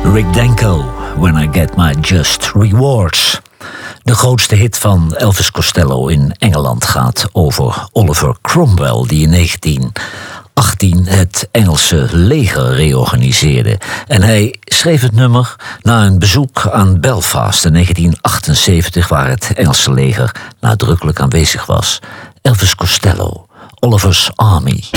Rick Danko, When I Get My Just Rewards. De grootste hit van Elvis Costello in Engeland gaat over Oliver Cromwell, die in 1918 het Engelse leger reorganiseerde. En hij schreef het nummer na een bezoek aan Belfast in 1978, waar het Engelse leger nadrukkelijk aanwezig was. Elvis Costello, Oliver's Army.